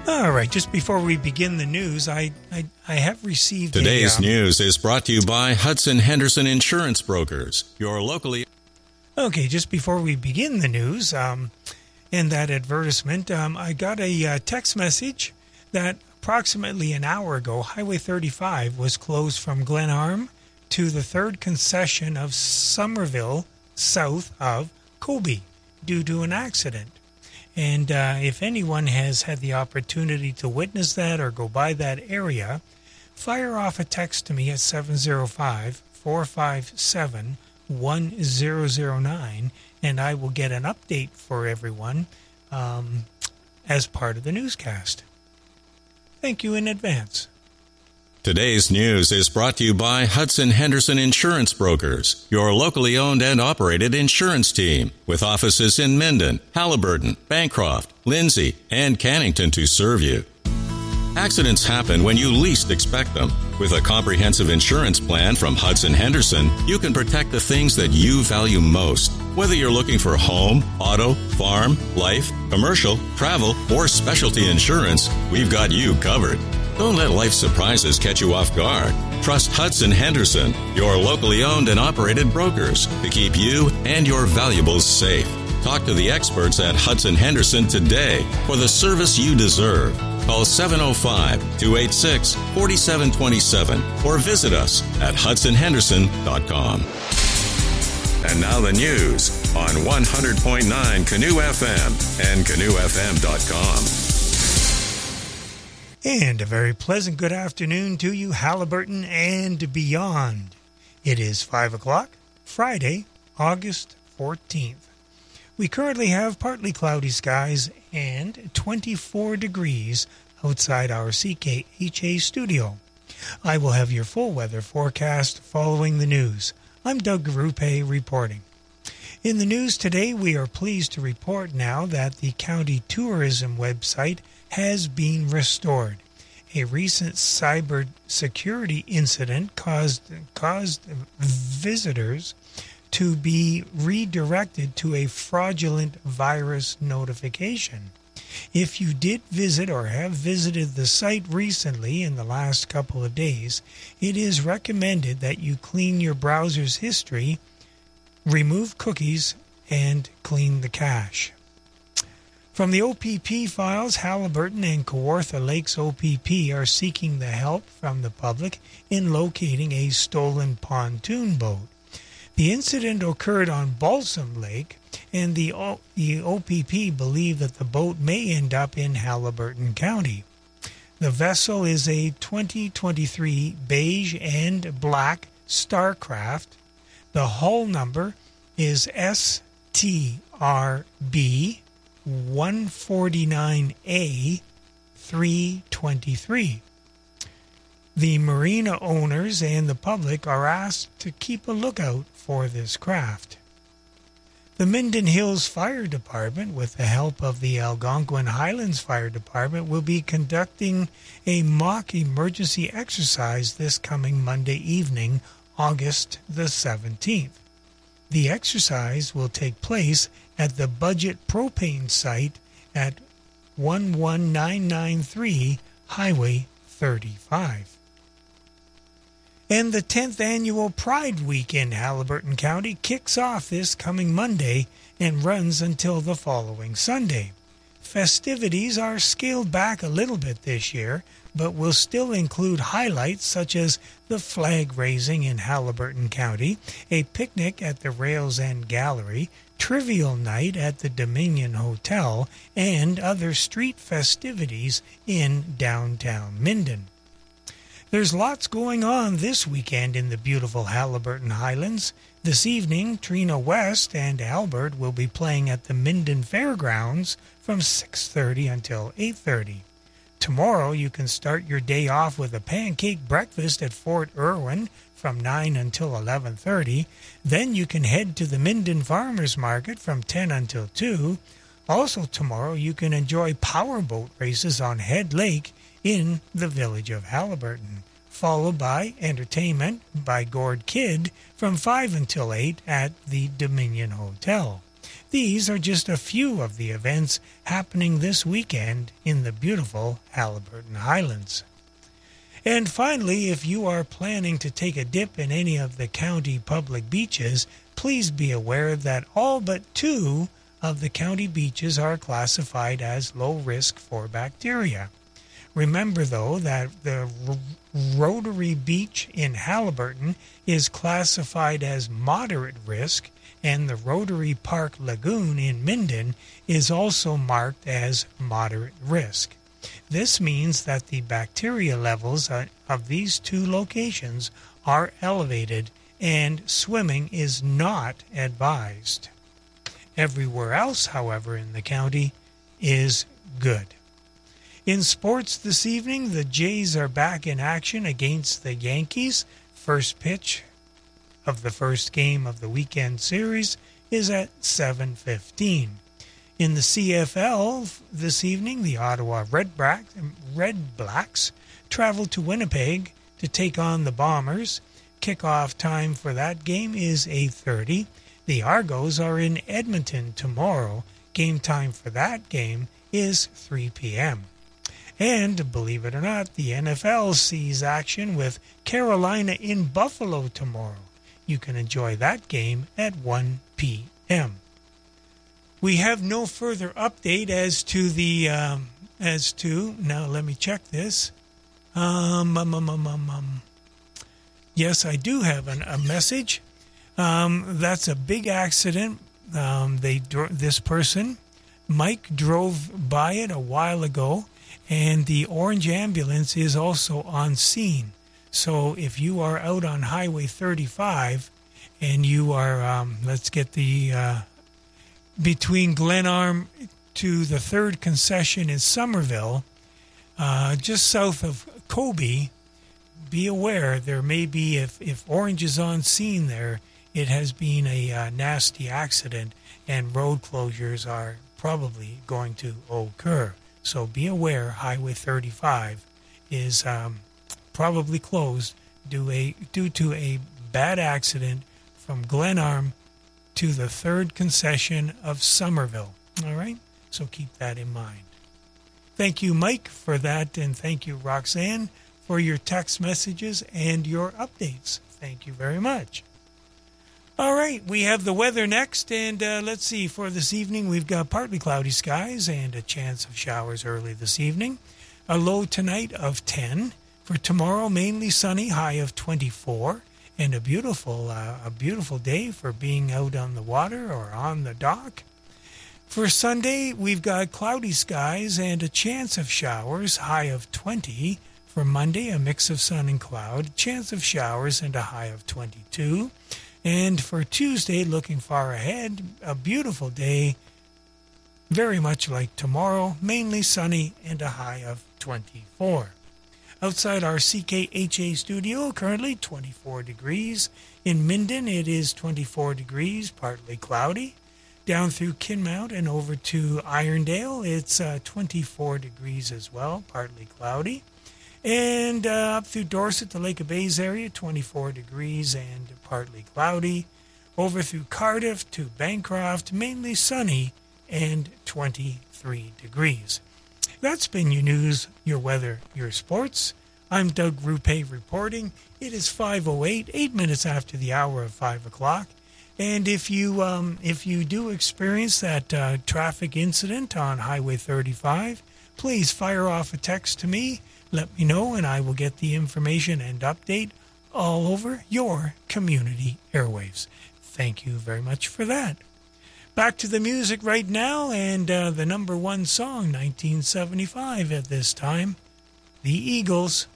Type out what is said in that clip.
All right, just before we begin the news, I have received Today's news is brought to you by Hudson Henderson Insurance Brokers, your locally... Okay, just before we begin the news, and that advertisement, I got a text message that approximately an hour ago, Highway 35 was closed from Glenarm to the third concession of Somerville, south of Colby, due to an accident. And if anyone has had the opportunity to witness that or go by that area, fire off a text to me at 705-457-1009, and I will get an update for everyone as part of the newscast. Thank you in advance. Today's news is brought to you by Hudson Henderson Insurance Brokers, your locally owned and operated insurance team, with offices in Minden, Halliburton, Bancroft, Lindsay, and Cannington to serve you. Accidents happen when you least expect them. With a comprehensive insurance plan from Hudson Henderson, you can protect the things that you value most. Whether you're looking for home, auto, farm, life, commercial, travel, or specialty insurance, we've got you covered. Don't let life's surprises catch you off guard. Trust Hudson Henderson, your locally owned and operated brokers, to keep you and your valuables safe. Talk to the experts at Hudson Henderson today for the service you deserve. Call 705-286-4727 or visit us at hudsonhenderson.com. And now the news on 100.9 Canoe FM and canoefm.com. And a very pleasant good afternoon to you, Halliburton and beyond. It is 5 o'clock, Friday, August 14th. We currently have partly cloudy skies and 24 degrees outside our CKHA studio. I will have your full weather forecast following the news. I'm Doug Garupe reporting. In the news today, we are pleased to report now that the county tourism website has been restored. A recent cyber security incident caused visitors to be redirected to a fraudulent virus notification. If you did visit or have visited the site recently in the last couple of days, it is recommended that you clean your browser's history, remove cookies, and clean the cache. From the OPP files, Halliburton and Kawartha Lakes OPP are seeking the help from the public in locating a stolen pontoon boat. The incident occurred on Balsam Lake, and the OPP believe that the boat may end up in Halliburton County. The vessel is a 2023 beige and black Starcraft. The hull number is STRB 149A 323. The marina owners and the public are asked to keep a lookout for this craft. The Minden Hills Fire Department, with the help of the Algonquin Highlands Fire Department, will be conducting a mock emergency exercise this coming Monday evening, August the 17th. The exercise will take place at the Budget Propane site at 11993 Highway 35. And the 10th annual Pride Week in Halliburton County kicks off this coming Monday and runs until the following Sunday. Festivities are scaled back a little bit this year, but will still include highlights such as the flag raising in Halliburton County, a picnic at the Rails End Gallery, trivial night at the Dominion Hotel, and other street festivities in downtown Minden. There's lots going on this weekend in the beautiful Halliburton Highlands. This evening, Trina West and Albert will be playing at the Minden Fairgrounds from 6:30 until 8:30. Tomorrow, you can start your day off with a pancake breakfast at Fort Irwin from 9 until 11:30. Then you can head to the Minden Farmers Market from 10 until 2. Also tomorrow, you can enjoy powerboat races on Head Lake in the village of Halliburton, followed by entertainment by Gord Kidd from 5 until 8 at the Dominion Hotel. These are just a few of the events happening this weekend in the beautiful Haliburton Highlands. And finally, if you are planning to take a dip in any of the county public beaches, please be aware that all but 2 of the county beaches are classified as low risk for bacteria. Remember, though, that the Rotary Beach in Haliburton is classified as moderate risk, and the Rotary Park Lagoon in Minden is also marked as moderate risk. This means that the bacteria levels of these 2 locations are elevated and swimming is not advised. Everywhere else, however, in the county is good. In sports this evening, the Jays are back in action against the Yankees. First pitch of the first game of the weekend series is at 7:15. In the CFL this evening, the Ottawa Red Blacks travel to Winnipeg to take on the Bombers. Kickoff time for that game is 8:30. The Argos are in Edmonton tomorrow. Game time for that game is 3 p.m. And, believe it or not, the NFL sees action with Carolina in Buffalo tomorrow. You can enjoy that game at 1 p.m. We have no further update as to now let me check this. Yes, I do have a message. That's a big accident. This person, Mike, drove by it a while ago, and the orange ambulance is also on scene. So if you are out on Highway 35 and you are, let's get the between Glenarm to the 3rd concession in Somerville, just south of Kobe, be aware there may be, if orange is on scene there, it has been a nasty accident and road closures are probably going to occur. So be aware Highway 35 is probably closed due to a bad accident from Glenarm to the 3rd concession of Somerville. All right? So keep that in mind. Thank you, Mike, for that, and thank you, Roxanne, for your text messages and your updates. Thank you very much. All right, we have the weather next, and let's see. For this evening, we've got partly cloudy skies and a chance of showers early this evening. A low tonight of 10. For tomorrow, mainly sunny, high of 24. And a beautiful day for being out on the water or on the dock. For Sunday, we've got cloudy skies and a chance of showers, high of 20. For Monday, a mix of sun and cloud, chance of showers and a high of 22. And for Tuesday, looking far ahead, a beautiful day, very much like tomorrow, mainly sunny and a high of 24. Outside our CKHA studio, currently 24 degrees. In Minden, it is 24 degrees, partly cloudy. Down through Kinmount and over to Irondale, it's 24 degrees as well, partly cloudy. And up through Dorset to Lake of Bays area, 24 degrees and partly cloudy. Over through Cardiff to Bancroft, mainly sunny and 23 degrees. That's been your news, your weather, your sports. I'm Doug Rupe reporting. It is 5:08, 8 minutes after the hour of 5 o'clock. And if you do experience that traffic incident on Highway 35, please fire off a text to me. Let me know, and I will get the information and update all over your community airwaves. Thank you very much for that. Back to the music right now, and the number one song, 1975 at this time, The Eagles.